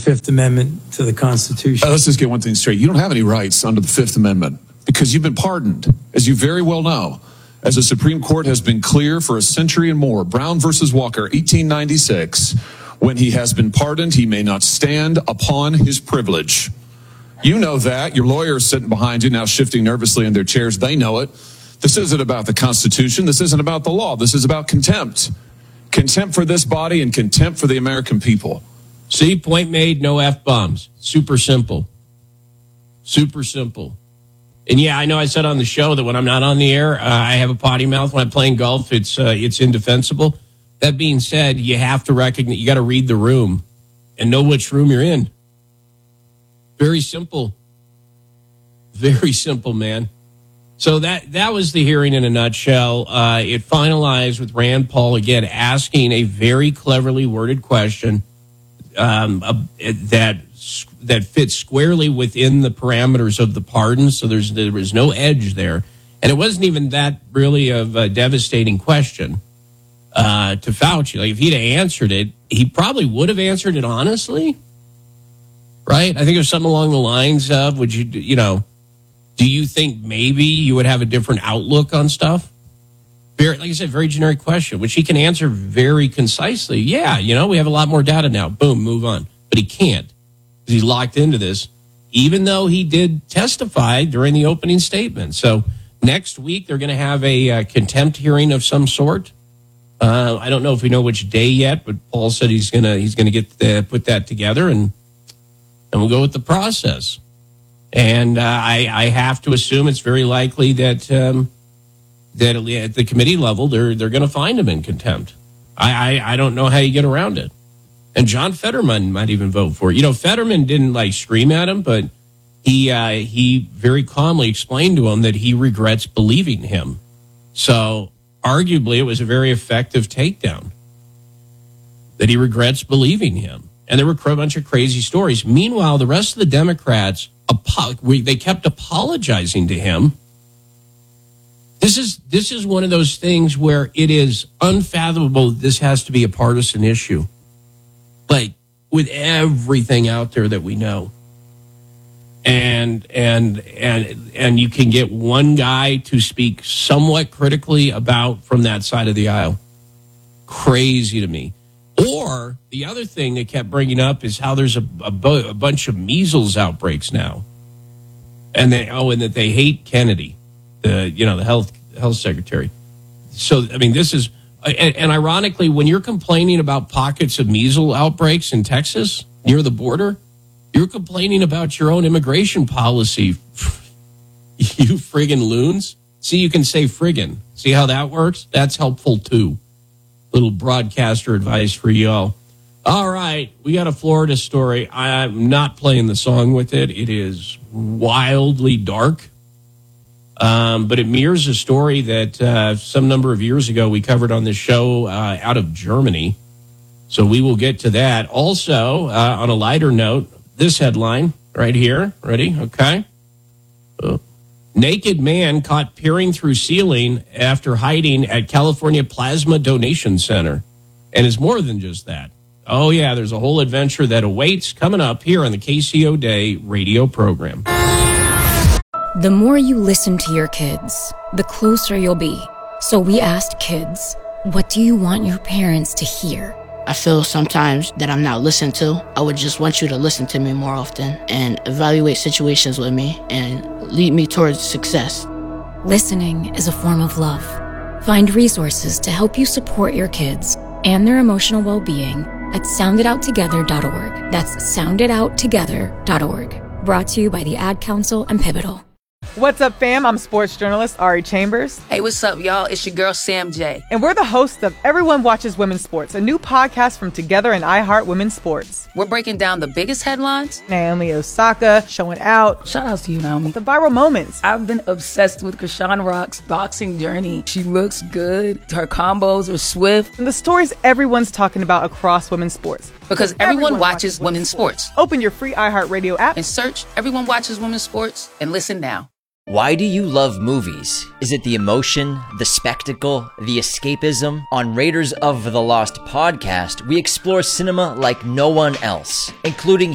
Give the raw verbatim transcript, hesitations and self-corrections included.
Fifth Amendment to the Constitution. Uh, let's just get one thing straight. You don't have any rights under the Fifth Amendment because you've been pardoned, as you very well know. As the Supreme Court has been clear for a century and more, Brown versus Walker, eighteen ninety-six, when he has been pardoned, he may not stand upon his privilege. You know that. Your lawyer is sitting behind you now, shifting nervously in their chairs. They know it. This isn't about the Constitution. This isn't about the law. This is about contempt. Contempt for this body and contempt for the American people. See, point made, no F-bombs. Super simple. Super simple. And yeah, I know I said on the show that when I'm not on the air, uh, I have a potty mouth. When I'm playing golf, it's uh, it's indefensible. That being said, you have to recognize, you got to read the room and know which room you're in. Very simple. Very simple, man. So that, that was the hearing in a nutshell. Uh, it finalized with Rand Paul, again, asking a very cleverly worded question um, uh, that that fits squarely within the parameters of the pardon. So there's there was no edge there. And it wasn't even that really of a devastating question uh, to Fauci. Like if he'd have answered it, he probably would have answered it honestly. Right? I think it was something along the lines of, would you, you know, do you think maybe you would have a different outlook on stuff? Very, like I said, very generic question, which he can answer very concisely. Yeah, you know, we have a lot more data now. Boom, move on. But he can't because he's locked into this, even though he did testify during the opening statement. So next week, they're going to have a uh, contempt hearing of some sort. Uh, I don't know if we know which day yet, but Paul said he's going to he's going to get the, put that together and and we'll go with the process. And uh, I, I have to assume it's very likely that um, that at the committee level they're they're going to find him in contempt. I, I I don't know how you get around it. And John Fetterman might even vote for it. You know, Fetterman didn't like scream at him, but he uh, he very calmly explained to him that he regrets believing him. So arguably, it was a very effective takedown. That he regrets believing him. And there were a bunch of crazy stories. Meanwhile, the rest of the Democrats, they kept apologizing to him. This is this is one of those things where it is unfathomable that this has to be a partisan issue. Like, with everything out there that we know. And and and and you can get one guy to speak somewhat critically about from that side of the aisle. Crazy to me. Or the other thing they kept bringing up is how there's a, a, bu- a bunch of measles outbreaks now, and they oh, and that they hate Kennedy, the you know the health health secretary. So I mean, this is and, and ironically, when you're complaining about pockets of measles outbreaks in Texas near the border, you're complaining about your own immigration policy. You friggin' loons! See, you can say friggin'. See how that works? That's helpful too. Little broadcaster advice for y'all. All right, we got a Florida story. I'm not playing the song with it. It is wildly dark. Um, but it mirrors a story that uh, some number of years ago we covered on this show uh, out of Germany. So we will get to that. Also, uh, on a lighter note, this headline right here. Ready? Okay. Oh. Naked man caught peering through ceiling after hiding at California Plasma Donation Center. And it's more than just that. Oh, yeah, there's a whole adventure that awaits coming up here on the K C O Day radio program. The more you listen to your kids, the closer you'll be. So we asked kids, what do you want your parents to hear? I feel sometimes that I'm not listened to. I would just want you to listen to me more often and evaluate situations with me and lead me towards success. Listening is a form of love. Find resources to help you support your kids and their emotional well-being at sound it out together dot org. That's sound it out together dot org. Brought to you by the Ad Council and Pivotal. What's up, fam? I'm sports journalist Ari Chambers. Hey, what's up, y'all? It's your girl, Sam J. And we're the hosts of Everyone Watches Women's Sports, a new podcast from Together and iHeart Women's Sports. We're breaking down the biggest headlines. Naomi Osaka showing out. Shout out to you, Naomi. The viral moments. I've been obsessed with Krishan Rock's boxing journey. She looks good. Her combos are swift. And the stories everyone's talking about across women's sports. Because everyone, everyone watches, watches women's sports. sports. Open your free iHeartRadio app and search Everyone Watches Women's Sports and listen now. Why do you love movies? Is it the emotion, the spectacle, the escapism? On Raiders of the Lost podcast, we explore cinema like no one else, including